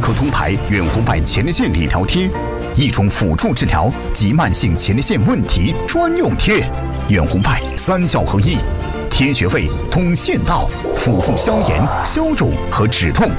科中牌远红外前列腺理疗贴，一种辅助治疗及慢性前列腺问题专用贴。远红外3效合一，贴穴位通腺道，辅助消炎、消肿和止痛。